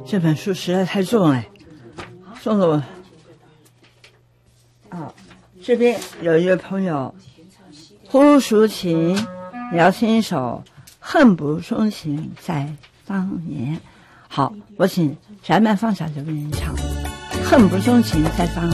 这本书实在太重哎，送给我。这边有一位朋友，呼抒情，要听一首《恨不松行在当年》。好，我请翟曼芳小姐为您唱《恨不松行在当年》。